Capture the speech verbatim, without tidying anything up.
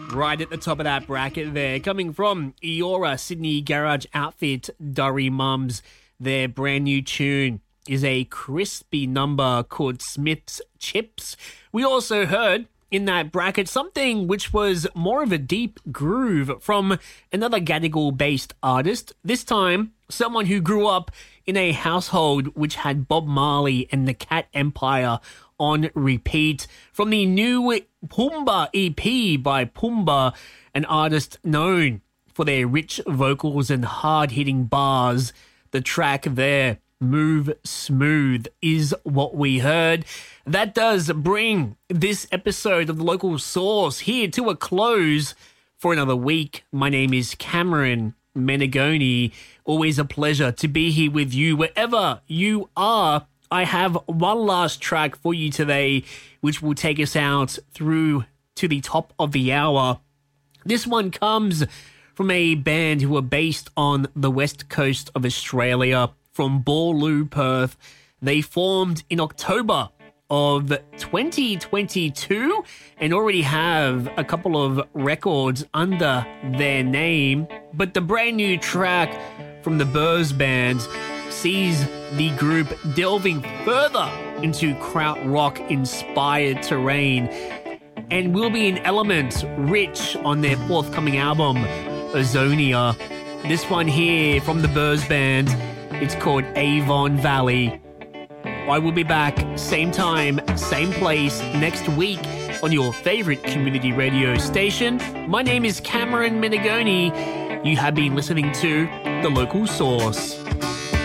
Right at the top of that bracket there, coming from Eora Sydney garage outfit, Durry Mums. Their brand new tune is a crispy number called Smith's Chips. We also heard in that bracket something which was more of a deep groove from another Gadigal-based artist. This time, someone who grew up in a household which had Bob Marley and the Cat Empire on repeat. From the new Pumbaa E P by Pumbaa, an artist known for their rich vocals and hard-hitting bars. The track there, Move Smooth, is what we heard. That does bring this episode of The Local Source here to a close for another week. My name is Cameron Menegoni. Always a pleasure to be here with you wherever you are. I have one last track for you today, which will take us out through to the top of the hour. This one comes from a band who are based on the west coast of Australia, from Boorloo, Perth. They formed in October of twenty twenty-two and already have a couple of records under their name. But the brand new track from the Burrs Band sees the group delving further into krautrock-inspired terrain and will be an element rich on their forthcoming album, Ozonia. This one here from the Burrs Band, it's called Avon Valley. I will be back same time, same place next week on your favorite community radio station. My name is Cameron Menegoni. You have been listening to The Local Source.